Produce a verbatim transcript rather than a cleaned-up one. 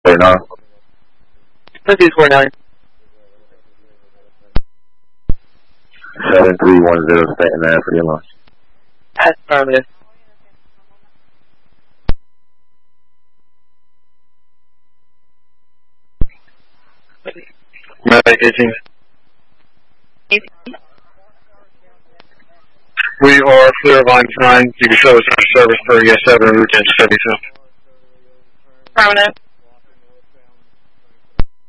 forty-nine. Two forty-nine. seven three one zero, Stanton Ave for your launch. Affirmative. Medic eighteen. eighteen. We are clear of line nine. You can show us our service for E S seven and route seventy-two. Affirmative.